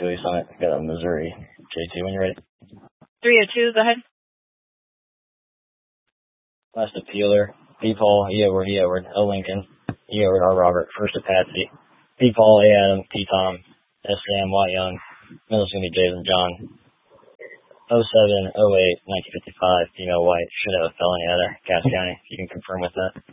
Dewey Summit, got a Missouri J2 when you're ready. 302, go ahead. Last to Peeler, B. Paul, E. Edward, O. Lincoln, E. Edward, R. Robert, first to Patsy, P. Paul, A. Adam, T. Tom, S. Sam, Y. Young, middle's going to be Jason John. 07-08-1955, female white, should have a felony out of Cass County, if you can confirm with that.